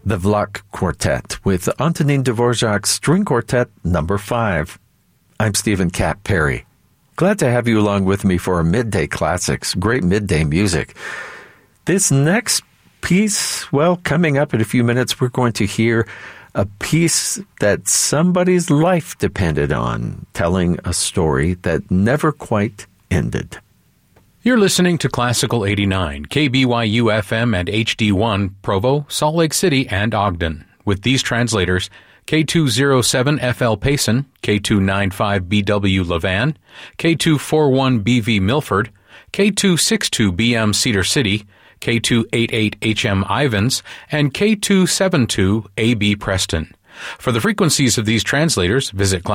the Vlok Quartet with Antonin Dvorak's String Quartet No. 5. I'm Stephen Cat Perry. Glad to have you along with me for our Midday Classics, great midday music. This next piece, well, coming up in a few minutes, we're going to hear a piece that somebody's life depended on, telling a story that never quite ended. You're listening to Classical 89, KBYU-FM and HD1, Provo, Salt Lake City, and Ogden. With these translators, K207FL Payson, K295BW Levan, K241BV Milford, K262BM Cedar City, K288HM Ivans, and K272AB Preston. For the frequencies of these translators, visit